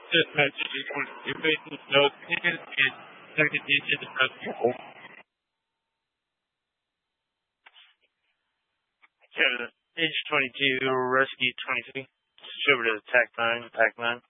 Dispatch G22, basis notes and second digit of people. Kevin, Age 22, Rescue 23. Switch over to TAC 9, TAC 9.